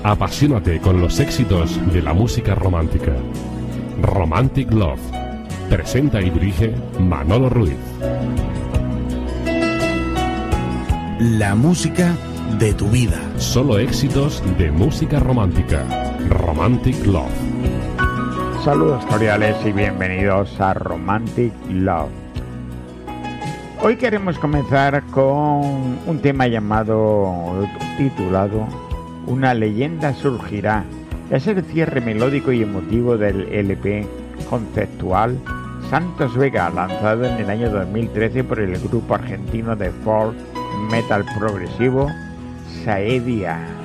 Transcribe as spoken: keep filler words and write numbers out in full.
Apasionate con los éxitos de la música romántica. Romantic Love. Presenta y dirige Manolo Ruiz. La música de tu vida. Solo éxitos de música romántica. Romantic Love. Saludos cordiales y bienvenidos a Romantic Love. Hoy queremos comenzar con un tema llamado, titulado Una leyenda surgirá. Es el cierre melódico y emotivo del L P conceptual Santos Vega, lanzado en el año dos mil trece por el grupo argentino de folk metal progresivo Saedia.